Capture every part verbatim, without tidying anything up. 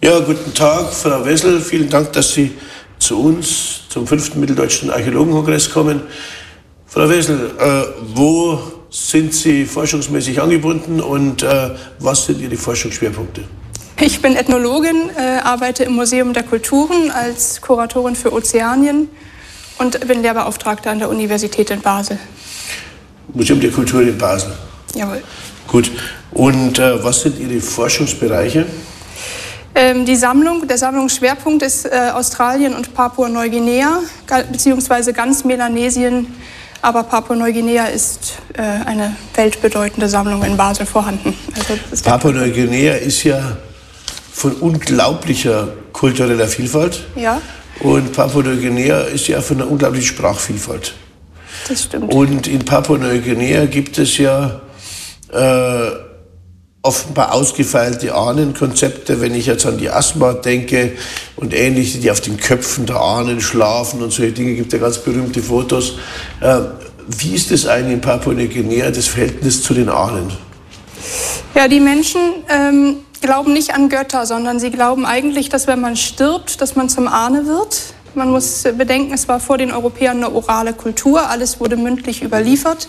Ja, guten Tag, Frau Wessel. Vielen Dank, dass Sie zu uns zum fünften Mitteldeutschen Archäologenkongress kommen. Frau Wessel, äh, wo sind Sie forschungsmäßig angebunden und äh, was sind Ihre Forschungsschwerpunkte? Ich bin Ethnologin, äh, arbeite im Museum der Kulturen als Kuratorin für Ozeanien und bin Lehrbeauftragte an der Universität in Basel. Museum der Kultur in Basel? Jawohl. Gut. Und äh, was sind Ihre Forschungsbereiche? Ähm, die Sammlung, der Sammlungsschwerpunkt ist äh, Australien und Papua-Neuguinea, beziehungsweise ganz Melanesien. Aber Papua-Neuguinea ist äh, eine weltbedeutende Sammlung in Basel vorhanden. Also Papua-Neuguinea ist ja von unglaublicher kultureller Vielfalt. Ja. Und Papua-Neuguinea ist ja von einer unglaublichen Sprachvielfalt. Das stimmt. Und in Papua-Neuguinea gibt es ja äh, offenbar ausgefeilte Ahnenkonzepte, wenn ich jetzt an die Asma denke und ähnliche, die auf den Köpfen der Ahnen schlafen und solche Dinge, gibt ja ganz berühmte Fotos. Äh, wie ist es eigentlich in Papua-Neuguinea, das Verhältnis zu den Ahnen? Ja, die Menschen ähm, glauben nicht an Götter, sondern sie glauben eigentlich, dass wenn man stirbt, dass man zum Ahne wird. Man muss bedenken, es war vor den Europäern eine orale Kultur, alles wurde mündlich überliefert.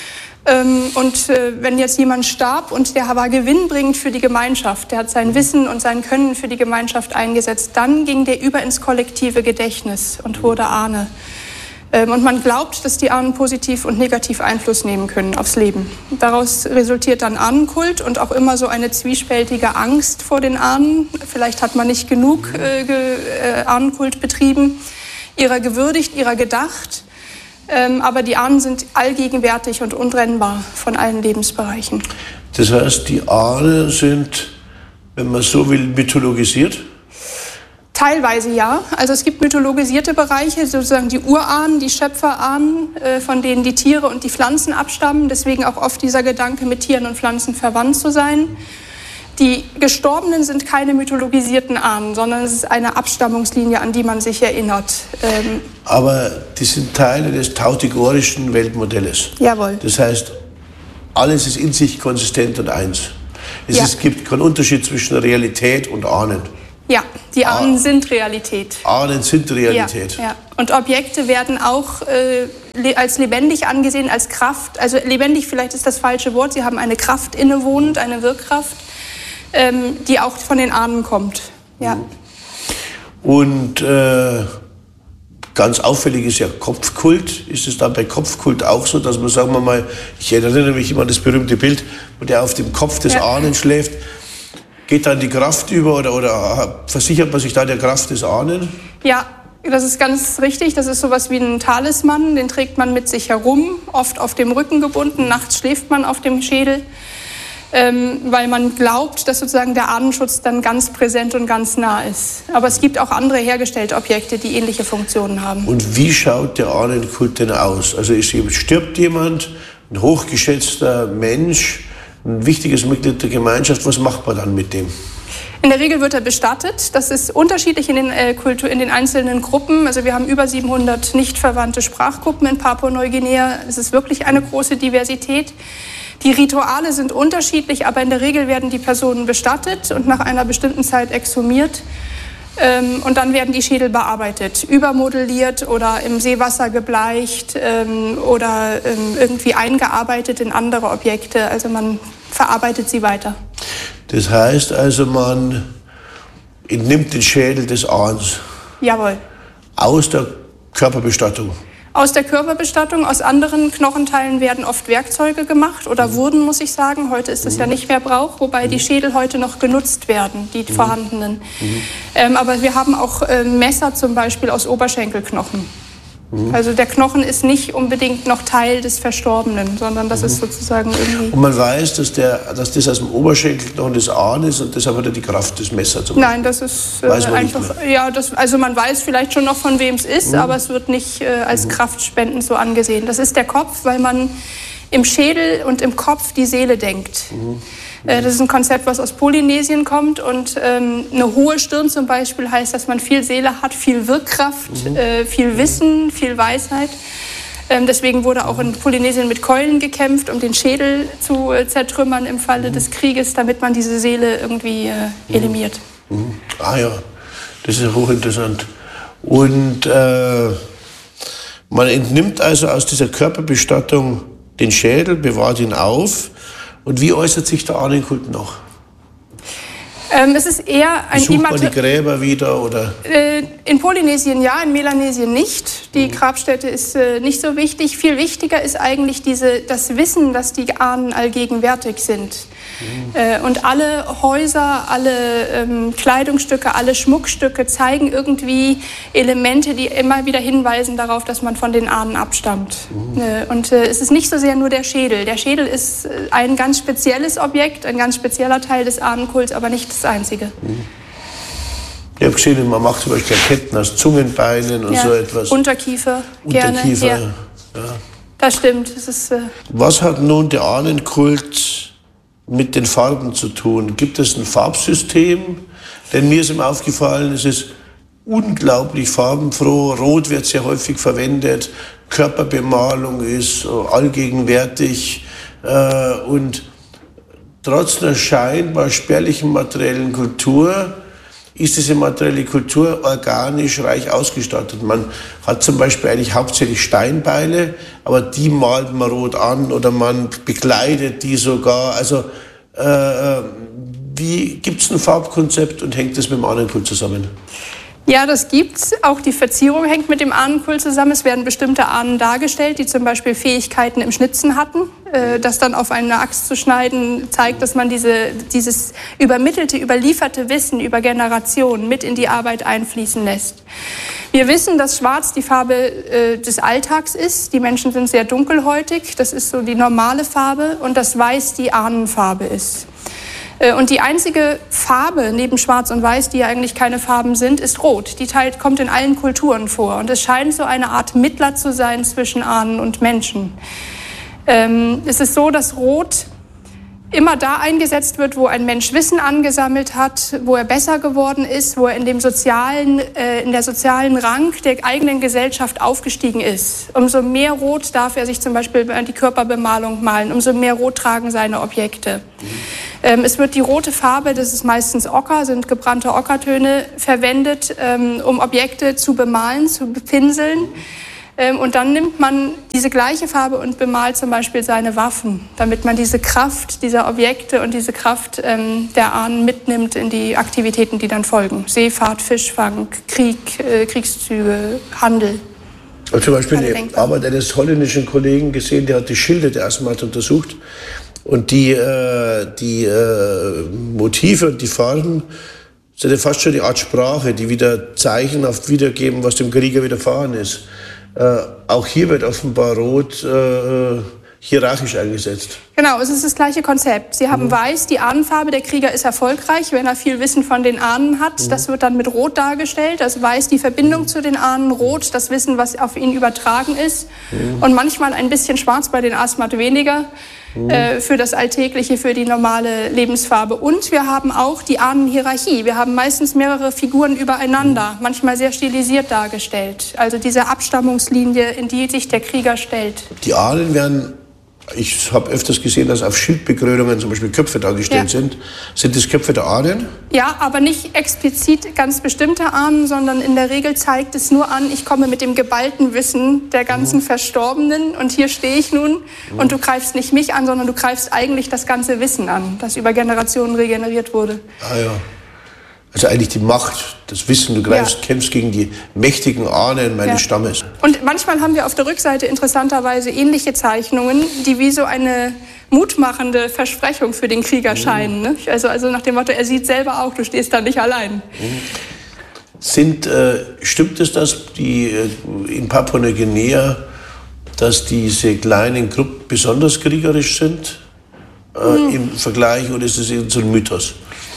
Und wenn jetzt jemand starb und der war gewinnbringend für die Gemeinschaft, der hat sein Wissen und sein Können für die Gemeinschaft eingesetzt, dann ging der über ins kollektive Gedächtnis und wurde Ahne. Und man glaubt, dass die Ahnen positiv und negativ Einfluss nehmen können aufs Leben. Daraus resultiert dann Ahnenkult und auch immer so eine zwiespältige Angst vor den Ahnen. Vielleicht hat man nicht genug äh, äh, Ahnenkult betrieben, ihrer gewürdigt, ihrer gedacht. Ähm, aber die Ahnen sind allgegenwärtig und untrennbar von allen Lebensbereichen. Das heißt, die Ahnen sind, wenn man so will, mythologisiert? Teilweise ja. Also es gibt mythologisierte Bereiche, sozusagen die Urahnen, die Schöpferahnen, äh, von denen die Tiere und die Pflanzen abstammen. Deswegen auch oft dieser Gedanke, mit Tieren und Pflanzen verwandt zu sein. Die Gestorbenen sind keine mythologisierten Ahnen, sondern es ist eine Abstammungslinie, an die man sich erinnert. Ähm Aber die sind Teile des tautigorischen Weltmodells. Jawohl. Das heißt, alles ist in sich konsistent und eins. Es ja. ist, gibt keinen Unterschied zwischen Realität und Ahnen. Ja, die Ahnen Ah. sind Realität. Ahnen sind Realität. Ja, ja. Und Objekte werden auch äh, le als lebendig angesehen, als Kraft. Also lebendig vielleicht ist das falsche Wort. Sie haben eine Kraft innewohnend, eine Wirkkraft, ähm, die auch von den Ahnen kommt. Ja. Und äh, ganz auffällig ist ja Kopfkult. Ist es dann bei Kopfkult auch so, dass man, sagen wir mal, ich erinnere mich immer an das berühmte Bild, wo der auf dem Kopf des ja. Ahnen schläft. Geht dann die Kraft über oder, oder versichert man sich da der Kraft des Ahnen? Ja, das ist ganz richtig. Das ist sowas wie ein Talisman, den trägt man mit sich herum, oft auf dem Rücken gebunden. Nachts schläft man auf dem Schädel, ähm, weil man glaubt, dass sozusagen der Ahnenschutz dann ganz präsent und ganz nah ist. Aber es gibt auch andere hergestellte Objekte, die ähnliche Funktionen haben. Und wie schaut der Ahnenkult denn aus? Also ist, stirbt jemand, ein hochgeschätzter Mensch, ein wichtiges Mitglied der Gemeinschaft, was macht man dann mit dem? In der Regel wird er bestattet. Das ist unterschiedlich in den, äh, Kultur, in den einzelnen Gruppen. Also wir haben über siebenhundert nicht verwandte Sprachgruppen in Papua-Neuguinea. Es ist wirklich eine große Diversität. Die Rituale sind unterschiedlich, aber in der Regel werden die Personen bestattet und nach einer bestimmten Zeit exhumiert. Ähm, und dann werden die Schädel bearbeitet, übermodelliert oder im Seewasser gebleicht ähm, oder ähm, irgendwie eingearbeitet in andere Objekte. Also man verarbeitet sie weiter. Das heißt also, man entnimmt den Schädel des Ahns. Jawohl. Aus der Körperbestattung. Aus der Körperbestattung, aus anderen Knochenteilen werden oft Werkzeuge gemacht oder mhm. wurden, muss ich sagen. Heute ist es mhm. ja nicht mehr Brauch, wobei mhm. die Schädel heute noch genutzt werden, die mhm. vorhandenen. Mhm. Ähm, aber wir haben auch äh, Messer zum Beispiel aus Oberschenkelknochen. Mhm. Also der Knochen ist nicht unbedingt noch Teil des Verstorbenen, sondern das mhm. ist sozusagen irgendwie... Und man weiß, dass, der, dass das aus dem Oberschenkelknochen des Ahnen ist und deshalb hat er die Kraft des Messers. Zum Nein, das ist äh, weiß man einfach... Nicht mehr. Ja, das, also man weiß vielleicht schon noch, von wem es ist, mhm. aber es wird nicht äh, als mhm. kraftspendend so angesehen. Das ist der Kopf, weil man im Schädel und im Kopf die Seele denkt. Mhm. Das ist ein Konzept, was aus Polynesien kommt und ähm, eine hohe Stirn zum Beispiel heißt, dass man viel Seele hat, viel Wirkkraft, mhm. äh, viel Wissen, viel Weisheit. Ähm, deswegen wurde auch in Polynesien mit Keulen gekämpft, um den Schädel zu äh, zertrümmern im Falle mhm. des Krieges, damit man diese Seele irgendwie äh, eliminiert. Mhm. Ah ja, das ist hochinteressant. Und äh, man entnimmt also aus dieser Körperbestattung den Schädel, bewahrt ihn auf. Und wie äußert sich der Ahnenkult noch? Ähm, es ist eher ein Besucht man die Gräber wieder, oder? Äh, in Polynesien ja, in Melanesien nicht. Die mhm. Grabstätte ist äh, nicht so wichtig. Viel wichtiger ist eigentlich diese, das Wissen, dass die Ahnen allgegenwärtig sind. Mhm. Äh, und alle Häuser, alle ähm, Kleidungsstücke, alle Schmuckstücke zeigen irgendwie Elemente, die immer wieder hinweisen darauf, dass man von den Ahnen abstammt. Mhm. Äh, und äh, es ist nicht so sehr nur der Schädel. Der Schädel ist äh, ein ganz spezielles Objekt, ein ganz spezieller Teil des Ahnenkults, aber nicht das einzige. Mhm. Ich habe gesehen, man macht zum Beispiel Ketten aus Zungenbeinen und ja. so etwas. Unterkiefer, Unterkiefer, gerne. Ja. Ja. Das stimmt. Das ist, äh Was hat nun der Ahnenkult mit den Farben zu tun? Gibt es ein Farbsystem? Denn mir ist immer aufgefallen, es ist unglaublich farbenfroh. Rot wird sehr häufig verwendet. Körperbemalung ist allgegenwärtig. Äh, und trotz einer scheinbar spärlichen materiellen Kultur ist diese materielle Kultur organisch reich ausgestattet. Man hat zum Beispiel eigentlich hauptsächlich Steinbeile, aber die malt man rot an oder man bekleidet die sogar. Also äh, wie gibt's ein Farbkonzept und hängt das mit dem Ahnenkult zusammen? Ja, das gibt's. Auch die Verzierung hängt mit dem Ahnenkult zusammen. Es werden bestimmte Ahnen dargestellt, die zum Beispiel Fähigkeiten im Schnitzen hatten. Äh, das dann auf eine Axt zu schneiden, zeigt, dass man diese, dieses übermittelte, überlieferte Wissen über Generationen mit in die Arbeit einfließen lässt. Wir wissen, dass Schwarz die Farbe äh, des Alltags ist. Die Menschen sind sehr dunkelhäutig. Das ist so die normale Farbe. Und dass Weiß die Ahnenfarbe ist. Und die einzige Farbe neben Schwarz und Weiß, die ja eigentlich keine Farben sind, ist Rot. Die teilt, kommt in allen Kulturen vor. Und es scheint so eine Art Mittler zu sein zwischen Ahnen und Menschen. Ähm, es ist so, dass Rot immer da eingesetzt wird, wo ein Mensch Wissen angesammelt hat, wo er besser geworden ist, wo er in dem sozialen, äh, in der sozialen Rang der eigenen Gesellschaft aufgestiegen ist. Umso mehr Rot darf er sich zum Beispiel die Körperbemalung malen, umso mehr Rot tragen seine Objekte. Mhm. Ähm, es wird die rote Farbe, das ist meistens Ocker, sind gebrannte Ockertöne, verwendet, ähm, um Objekte zu bemalen, zu bepinseln. Ähm, und dann nimmt man diese gleiche Farbe und bemalt zum Beispiel seine Waffen, damit man diese Kraft dieser Objekte und diese Kraft ähm, der Ahnen mitnimmt in die Aktivitäten, die dann folgen. Seefahrt, Fischfang, Krieg, äh, Kriegszüge, Handel. Ich habe zum Beispiel eine Arbeit eines holländischen Kollegen gesehen, der hat die Schilde der erstmal untersucht. Und die, äh, die äh, Motive und die Farben sind ja fast schon eine Art Sprache, die wieder zeichenhaft wiedergeben, was dem Krieger widerfahren ist. Äh, auch hier wird offenbar Rot äh, hierarchisch eingesetzt. Genau, es ist das gleiche Konzept. Sie haben mhm. Weiß, die Ahnenfarbe, der Krieger ist erfolgreich, wenn er viel Wissen von den Ahnen hat. Mhm. Das wird dann mit Rot dargestellt. Also Weiß die Verbindung mhm. zu den Ahnen, Rot das Wissen, was auf ihn übertragen ist. Mhm. Und manchmal ein bisschen Schwarz, bei den Asmat weniger. Mhm. Äh, für das Alltägliche, für die normale Lebensfarbe. Und wir haben auch die Ahnenhierarchie. Wir haben meistens mehrere Figuren übereinander, mhm. manchmal sehr stilisiert dargestellt. Also diese Abstammungslinie, in die sich der Krieger stellt. Die Ahnen werden, ich habe öfters gesehen, dass auf Schildbekrönungen zum Beispiel Köpfe dargestellt ja. sind. Sind das Köpfe der Ahnen? Ja, aber nicht explizit ganz bestimmte Ahnen, sondern in der Regel zeigt es nur an, ich komme mit dem geballten Wissen der ganzen mhm. Verstorbenen und hier stehe ich nun mhm. und du greifst nicht mich an, sondern du greifst eigentlich das ganze Wissen an, das über Generationen regeneriert wurde. Ah ja. Also eigentlich die Macht, das Wissen, du greifst, ja. kämpfst gegen die mächtigen Ahnen meines ja. Stammes. Und manchmal haben wir auf der Rückseite interessanterweise ähnliche Zeichnungen, die wie so eine mutmachende Versprechung für den Krieger mhm. scheinen. Ne? Also, also nach dem Motto, er sieht selber auch, du stehst da nicht allein. Mhm. Sind, äh, stimmt es, dass die äh, in Papua-Neuguinea, dass diese kleinen Gruppen besonders kriegerisch sind äh, mhm. im Vergleich, oder ist es so ein Mythos?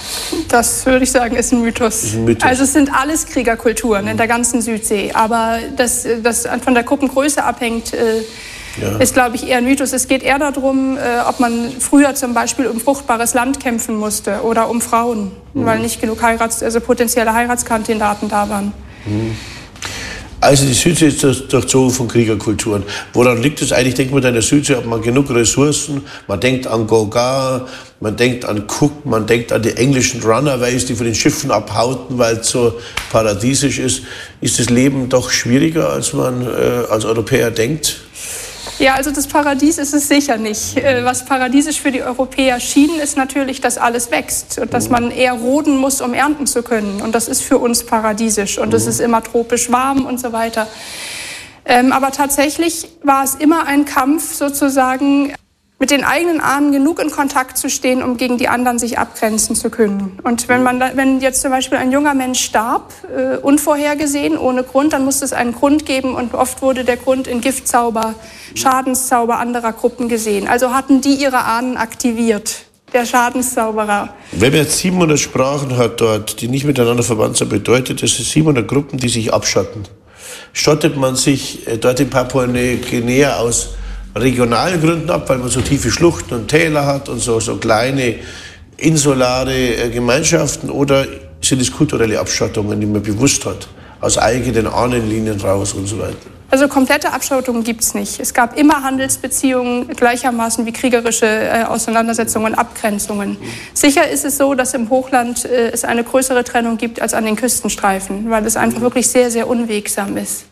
Das würde ich sagen, ist ein Mythos. Ist ein Mythos. Also es sind alles Kriegerkulturen mhm. in der ganzen Südsee. Aber das, das von der Gruppengröße abhängt, äh, ja. ist, glaube ich, eher ein Mythos. Es geht eher darum, äh, ob man früher zum Beispiel um fruchtbares Land kämpfen musste oder um Frauen, mhm. weil nicht genug Heirats-, also potenzielle Heiratskandidaten da waren. Mhm. Also die Südsee ist durchzogen von Kriegerkulturen. Woran liegt es eigentlich? Denkt man in der Südsee, hat man genug Ressourcen, man denkt an Gogar, man denkt an Cook, man denkt an die englischen Runaways, die von den Schiffen abhauten, weil es so paradiesisch ist. Ist das Leben doch schwieriger, als man äh, als Europäer denkt? Ja, also das Paradies ist es sicher nicht. Was paradiesisch für die Europäer schien, ist natürlich, dass alles wächst und dass man eher roden muss, um ernten zu können. Und das ist für uns paradiesisch und es ist immer tropisch warm und so weiter. Ähm, aber tatsächlich war es immer ein Kampf, sozusagen mit den eigenen Ahnen genug in Kontakt zu stehen, um gegen die anderen sich abgrenzen zu können. Und wenn man, da, wenn jetzt zum Beispiel ein junger Mensch starb, äh, unvorhergesehen, ohne Grund, dann musste es einen Grund geben und oft wurde der Grund in Giftzauber, Schadenszauber anderer Gruppen gesehen. Also hatten die ihre Ahnen aktiviert, der Schadenszauberer. Wenn man jetzt siebenhundert Sprachen hat dort, die nicht miteinander verwandt sind, bedeutet das siebenhundert Gruppen, die sich abschotten. Schottet man sich äh, dort in Papua-Neuguinea aus regionalen Gründen ab, weil man so tiefe Schluchten und Täler hat und so, so kleine insulare äh, Gemeinschaften, oder sind es kulturelle Abschottungen, die man bewusst hat, aus eigenen Ahnenlinien raus und so weiter? Also komplette Abschottungen gibt es nicht. Es gab immer Handelsbeziehungen gleichermaßen wie kriegerische äh, Auseinandersetzungen und Abgrenzungen. Sicher ist es so, dass im Hochland äh, es eine größere Trennung gibt als an den Küstenstreifen, weil es einfach wirklich sehr, sehr unwegsam ist.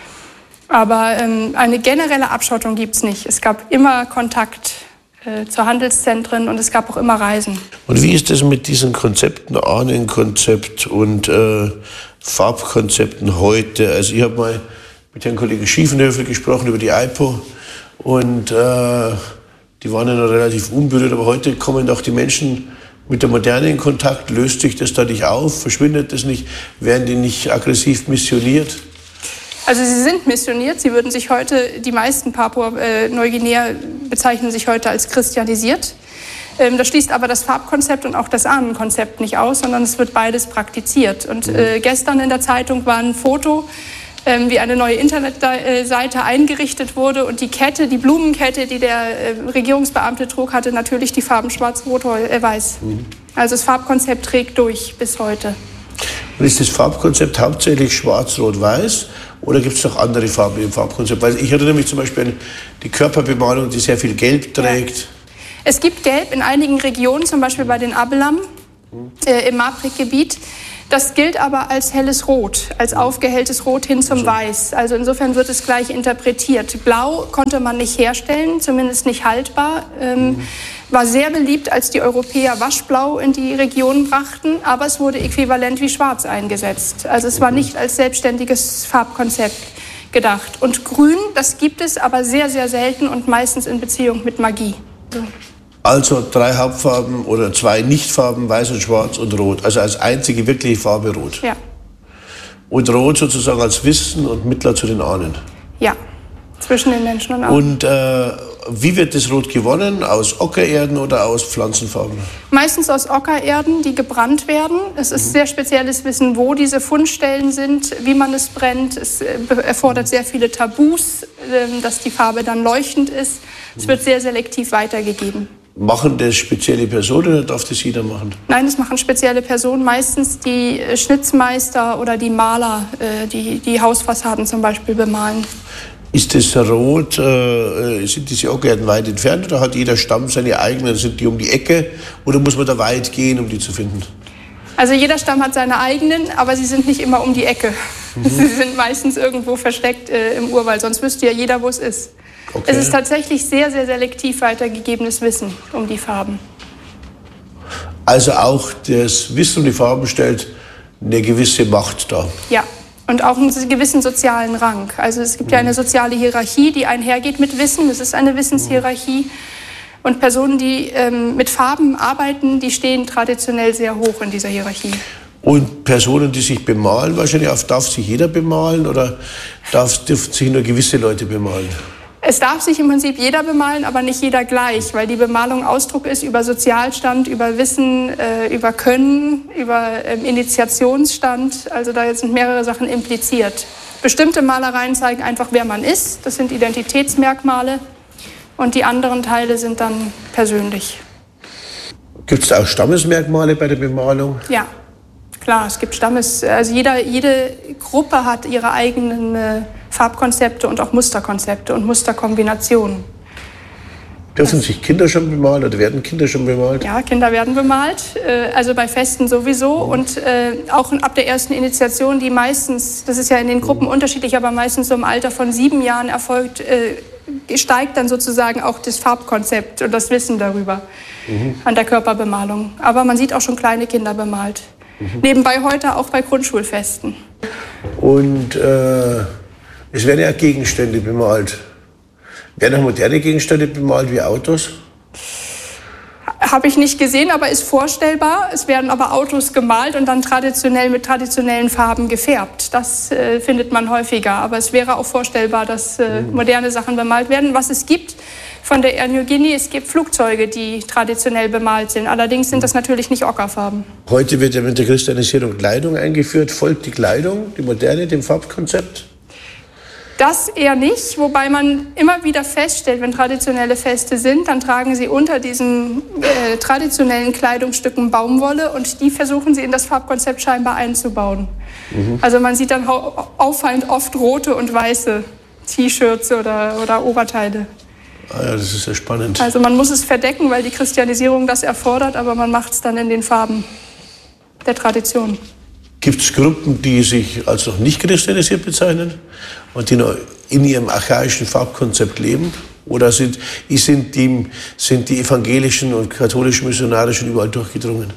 Aber ähm, eine generelle Abschottung gibt es nicht. Es gab immer Kontakt äh, zu Handelszentren und es gab auch immer Reisen. Und wie ist das mit diesen Konzepten, Ahnenkonzept und äh, Farbkonzepten heute? Also ich habe mal mit Herrn Kollegen Schiefenhöfer gesprochen über die I P O und äh, die waren ja noch relativ unberührt, aber heute kommen auch die Menschen mit der Moderne in Kontakt. Löst sich das da nicht auf? Verschwindet das nicht? Werden die nicht aggressiv missioniert? Also sie sind missioniert. Sie würden sich heute, die meisten Papua-Neuguinea bezeichnen sich heute als christianisiert. Ähm, das schließt aber das Farbkonzept und auch das Ahnenkonzept nicht aus, sondern es wird beides praktiziert. Und äh, gestern in der Zeitung war ein Foto, ähm, wie eine neue Internetseite eingerichtet wurde. Und die Kette, die Blumenkette, die der äh, Regierungsbeamte trug, hatte natürlich die Farben schwarz, rot, äh, weiß. Mhm. Also das Farbkonzept trägt durch bis heute. Und ist das Farbkonzept hauptsächlich schwarz, rot, weiß? Oder gibt es noch andere Farben im Farbkonzept? Weil ich erinnere mich zum Beispiel an die Körperbemalung, die sehr viel Gelb trägt. Ja. Es gibt Gelb in einigen Regionen, zum Beispiel bei den Abelam äh, im Maprik-Gebiet. Das gilt aber als helles Rot, als aufgehelltes Rot hin zum also. Weiß. Also insofern wird es gleich interpretiert. Blau konnte man nicht herstellen, zumindest nicht haltbar. Ähm, mhm. War sehr beliebt, als die Europäer Waschblau in die Region brachten, aber es wurde äquivalent wie Schwarz eingesetzt. Also es war nicht als selbstständiges Farbkonzept gedacht. Und Grün, das gibt es aber sehr, sehr selten und meistens in Beziehung mit Magie. So. Also drei Hauptfarben oder zwei Nichtfarben, weiß und schwarz und rot. Also als einzige wirkliche Farbe rot. Ja. Und rot sozusagen als Wissen und Mittler zu den Ahnen. Ja, zwischen den Menschen und Ahnen. Und äh, wie wird das Rot gewonnen? Aus Ockererden oder aus Pflanzenfarben? Meistens aus Ockererden, die gebrannt werden. Es ist mhm. sehr spezielles Wissen, wo diese Fundstellen sind, wie man es brennt. Es erfordert sehr viele Tabus, dass die Farbe dann leuchtend ist. Es wird sehr selektiv weitergegeben. Machen das spezielle Personen oder darf das jeder machen? Nein, das machen spezielle Personen, meistens die Schnitzmeister oder die Maler, die die Hausfassaden zum Beispiel bemalen. Ist das Rot, äh, sind diese Ockererden weit entfernt oder hat jeder Stamm seine eigenen, sind die um die Ecke oder muss man da weit gehen, um die zu finden? Also jeder Stamm hat seine eigenen, aber sie sind nicht immer um die Ecke. Mhm. Sie sind meistens irgendwo versteckt äh, im Urwald, sonst wüsste ja jeder, wo es ist. Okay. Es ist tatsächlich sehr, sehr selektiv weitergegebenes Wissen um die Farben. Also auch das Wissen um die Farben stellt eine gewisse Macht dar? Ja. Und auch einen gewissen sozialen Rang. Also es gibt ja eine soziale Hierarchie, die einhergeht mit Wissen. Das ist eine Wissenshierarchie. Und Personen, die ähm, mit Farben arbeiten, die stehen traditionell sehr hoch in dieser Hierarchie. Und Personen, die sich bemalen, wahrscheinlich auch, darf sich jeder bemalen oder darf, dürfen sich nur gewisse Leute bemalen? Es darf sich im Prinzip jeder bemalen, aber nicht jeder gleich, weil die Bemalung Ausdruck ist über Sozialstand, über Wissen, äh, über Können, über ähm, Initiationsstand. Also da sind mehrere Sachen impliziert. Bestimmte Malereien zeigen einfach, wer man ist. Das sind Identitätsmerkmale. Und die anderen Teile sind dann persönlich. Gibt es auch Stammesmerkmale bei der Bemalung? Ja, klar, es gibt Stammes... Also jeder, jede Gruppe hat ihre eigenen äh, Farbkonzepte und auch Musterkonzepte und Musterkombinationen. Dürfen sich Kinder schon bemalen oder werden Kinder schon bemalt? Ja, Kinder werden bemalt, also bei Festen sowieso und auch ab der ersten Initiation, die meistens, das ist ja in den Gruppen unterschiedlich, aber meistens so im Alter von sieben Jahren erfolgt, steigt dann sozusagen auch das Farbkonzept und das Wissen darüber mhm. an der Körperbemalung. Aber man sieht auch schon kleine Kinder bemalt. Mhm. Nebenbei heute auch bei Grundschulfesten. Und äh, es werden ja Gegenstände bemalt. Werden auch moderne Gegenstände bemalt wie Autos? Habe ich nicht gesehen, aber ist vorstellbar. Es werden aber Autos gemalt und dann traditionell mit traditionellen Farben gefärbt. Das äh, findet man häufiger. Aber es wäre auch vorstellbar, dass äh, moderne Sachen bemalt werden. Was es gibt von der Air Niugini, es gibt Flugzeuge, die traditionell bemalt sind. Allerdings sind das natürlich nicht Ockerfarben. Heute wird ja mit der Christianisierung Kleidung eingeführt. Folgt die Kleidung, die moderne, dem Farbkonzept? Das eher nicht, wobei man immer wieder feststellt, wenn traditionelle Feste sind, dann tragen sie unter diesen äh, traditionellen Kleidungsstücken Baumwolle und die versuchen sie in das Farbkonzept scheinbar einzubauen. Mhm. Also man sieht dann auffallend oft rote und weiße T-Shirts oder, oder Oberteile. Ah ja, das ist ja spannend. Also man muss es verdecken, weil die Christianisierung das erfordert, aber man macht es dann in den Farben der Tradition. Gibt es Gruppen, die sich als noch nicht christianisiert bezeichnen und die noch in ihrem archaischen Farbkonzept leben? Oder sind, sind, die, sind die evangelischen und katholischen Missionarischen überall durchgedrungen?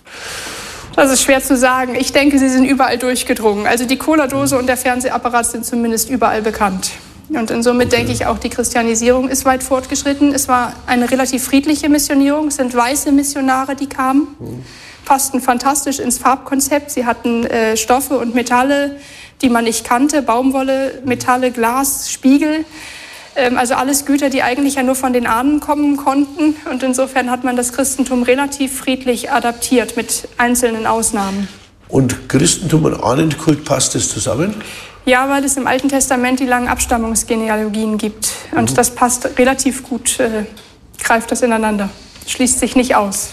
Das ist schwer zu sagen. Ich denke, sie sind überall durchgedrungen. Also die Cola-Dose und der Fernsehapparat sind zumindest überall bekannt. Und insomit okay. denke ich auch, die Christianisierung ist weit fortgeschritten. Es war eine relativ friedliche Missionierung. Es sind weiße Missionare, die kamen. Hm. Passten fantastisch ins Farbkonzept. Sie hatten äh, Stoffe und Metalle, die man nicht kannte. Baumwolle, Metalle, Glas, Spiegel. Ähm, also alles Güter, die eigentlich ja nur von den Ahnen kommen konnten. Und insofern hat man das Christentum relativ friedlich adaptiert, mit einzelnen Ausnahmen. Und Christentum und Ahnenkult, passt das zusammen? Ja, weil es im Alten Testament die langen Abstammungsgenealogien gibt. Und mhm. das passt relativ gut, äh, greift das ineinander. Schließt sich nicht aus.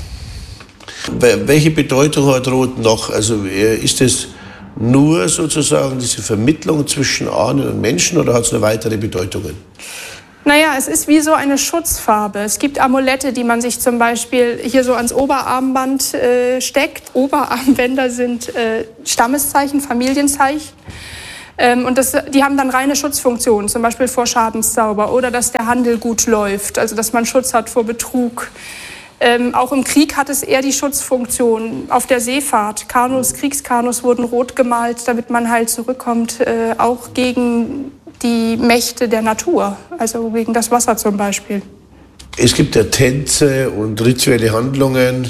Welche Bedeutung hat Rot noch? Also ist es nur sozusagen diese Vermittlung zwischen Ahnen und Menschen oder hat es noch weitere Bedeutungen? Naja, es ist wie so eine Schutzfarbe. Es gibt Amulette, die man sich zum Beispiel hier so ans Oberarmband äh, steckt. Oberarmbänder sind äh, Stammeszeichen, Familienzeichen. Ähm, und das, die haben dann reine Schutzfunktionen, zum Beispiel vor Schadenszauber oder dass der Handel gut läuft, also dass man Schutz hat vor Betrug. Ähm, auch im Krieg hat es eher die Schutzfunktion. Auf der Seefahrt, Kanus, Kriegskanus wurden rot gemalt, damit man halt zurückkommt, äh, auch gegen die Mächte der Natur, also gegen das Wasser zum Beispiel. Es gibt ja Tänze und rituelle Handlungen.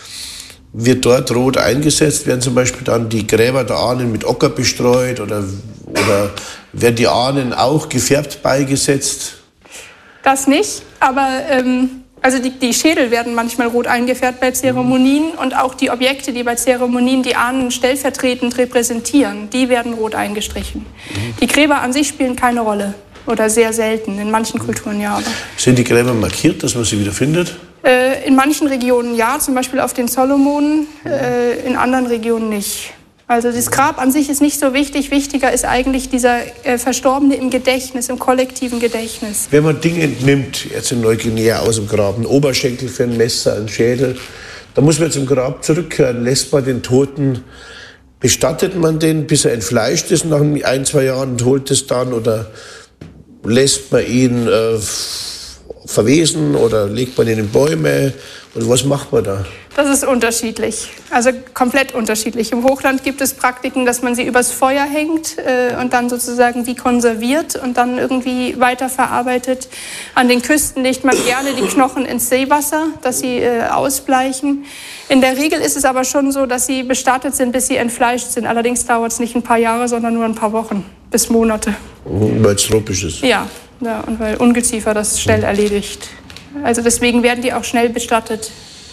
Wird dort rot eingesetzt? Werden zum Beispiel dann die Gräber der Ahnen mit Ocker bestreut oder, oder werden die Ahnen auch gefärbt beigesetzt? Das nicht, aber ähm, also die, die Schädel werden manchmal rot eingefärbt bei Zeremonien mhm. und auch die Objekte, die bei Zeremonien die Ahnen stellvertretend repräsentieren, die werden rot eingestrichen. Mhm. Die Gräber an sich spielen keine Rolle oder sehr selten, in manchen Kulturen ja. Aber. Sind die Gräber markiert, dass man sie wieder findet? Äh, in manchen Regionen ja, zum Beispiel auf den Solomonen, äh, in anderen Regionen nicht. Also das Grab an sich ist nicht so wichtig. Wichtiger ist eigentlich dieser äh, Verstorbene im Gedächtnis, im kollektiven Gedächtnis. Wenn man Dinge entnimmt, jetzt in Neuguinea aus dem Grab, ein Oberschenkel für ein Messer, ein Schädel, da muss man zum Grab zurückkehren. Lässt man den Toten, bestattet man den, bis er entfleischt ist nach ein, zwei Jahren und holt es dann? Oder lässt man ihn äh, verwesen oder legt man ihn in Bäume? Und was macht man da? Das ist unterschiedlich, also komplett unterschiedlich. Im Hochland gibt es Praktiken, dass man sie übers Feuer hängt äh, und dann sozusagen wie konserviert und dann irgendwie weiterverarbeitet. An den Küsten legt man gerne die Knochen ins Seewasser, dass sie äh, ausbleichen. In der Regel ist es aber schon so, dass sie bestattet sind, bis sie entfleischt sind. Allerdings dauert es nicht ein paar Jahre, sondern nur ein paar Wochen bis Monate. Weil es tropisch ist. Ja, ja, und weil Ungeziefer das schnell erledigt. Also deswegen werden die auch schnell bestattet.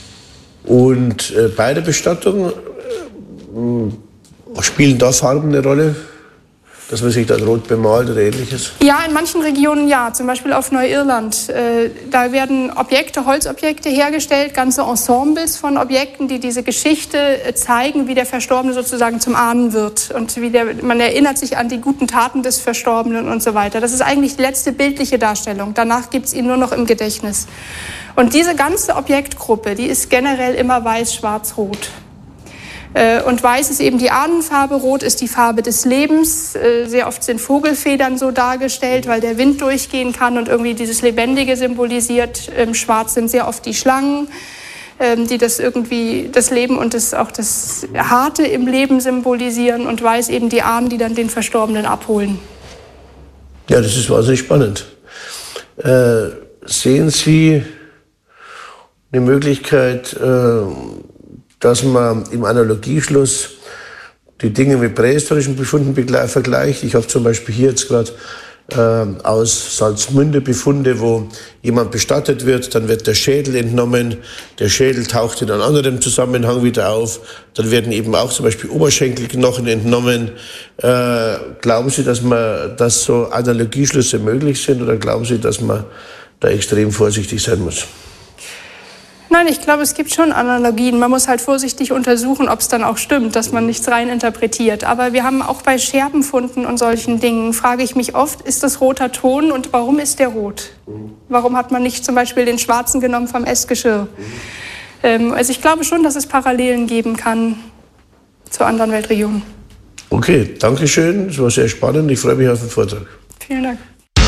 Und äh, bei der Bestattung äh, spielen da Farben eine Rolle? dass man sich dann rot bemalt oder Ähnliches? Ja, in manchen Regionen ja, zum Beispiel auf Neuirland. Äh, da werden Objekte, Holzobjekte hergestellt, ganze Ensembles von Objekten, die diese Geschichte äh, zeigen, wie der Verstorbene sozusagen zum Ahnen wird. Und wie der, man erinnert sich an die guten Taten des Verstorbenen und so weiter. Das ist eigentlich die letzte bildliche Darstellung. Danach gibt es ihn nur noch im Gedächtnis. Und diese ganze Objektgruppe, die ist generell immer weiß, schwarz, rot. Und weiß ist eben die Ahnenfarbe, rot ist die Farbe des Lebens. Sehr oft sind Vogelfedern so dargestellt, weil der Wind durchgehen kann und irgendwie dieses Lebendige symbolisiert. Schwarz sind sehr oft die Schlangen, die das irgendwie das Leben und das, auch das Harte im Leben symbolisieren. Und weiß eben die Ahnen, die dann den Verstorbenen abholen. Ja, das ist wahnsinnig spannend. Äh, sehen Sie eine Möglichkeit, äh, dass man im Analogieschluss die Dinge mit prähistorischen Befunden vergleicht? Ich habe zum Beispiel hier jetzt gerade äh, aus Salzmünde Befunde, wo jemand bestattet wird, dann wird der Schädel entnommen, der Schädel taucht in einem anderen Zusammenhang wieder auf, dann werden eben auch zum Beispiel Oberschenkelknochen entnommen. Äh, glauben Sie, dass, man, dass so Analogieschlüsse möglich sind, oder glauben Sie, dass man da extrem vorsichtig sein muss? Nein, ich glaube, es gibt schon Analogien. Man muss halt vorsichtig untersuchen, ob es dann auch stimmt, dass man nichts rein interpretiert. Aber wir haben auch bei Scherbenfunden und solchen Dingen, frage ich mich oft, ist das roter Ton und warum ist der rot? Warum hat man nicht zum Beispiel den schwarzen genommen vom Essgeschirr? Ähm, also ich glaube schon, dass es Parallelen geben kann zu anderen Weltregionen. Okay, danke schön. Es war sehr spannend. Ich freue mich auf den Vortrag. Vielen Dank.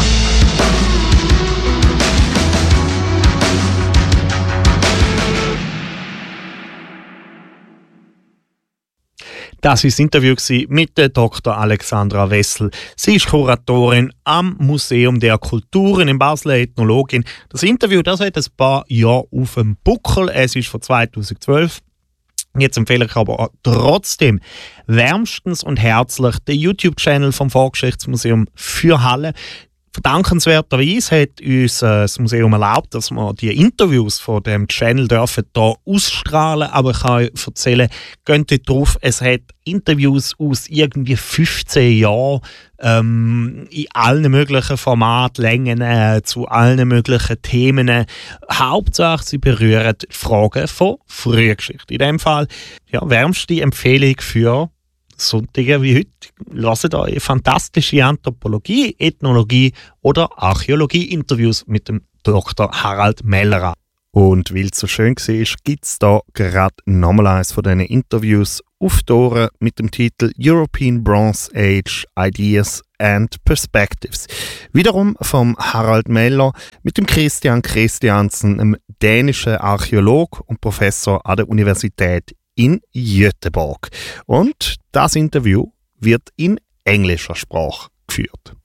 Das war das Interview mit der Doktor Alexandra Wessel. Sie ist Kuratorin am Museum der Kulturen in Basel, Ethnologin. Das Interview, das hat ein paar Jahre auf dem Buckel. Es ist von zweitausendzwölf. Jetzt empfehle ich aber trotzdem wärmstens und herzlich den YouTube-Channel vom Vorgeschichtsmuseum für Halle. Verdankenswerterweise hat uns äh, das Museum erlaubt, dass wir die Interviews von dem Channel dürfen hier ausstrahlen. Aber ich kann euch erzählen, geht dort drauf, es hat Interviews aus irgendwie fünfzehn Jahren ähm, in allen möglichen Formaten, Längen, äh, zu allen möglichen Themen. Hauptsache, sie berühren Fragen von Frühgeschichte. In dem Fall ja, wärmste Empfehlung für Sonntage wie heute. Hört euch fantastische Anthropologie, Ethnologie oder Archäologie-Interviews mit dem Doktor Harald Meller an. Und weil es so schön war, gibt es da gerade nochmal eines von diesen Interviews auf die Ohren mit dem Titel European Bronze Age Ideas and Perspectives. Wiederum vom Harald Meller mit dem Christian Christiansen, einem dänischen Archäolog und Professor an der Universität in Göteborg. Und das Interview wird in englischer Sprache geführt.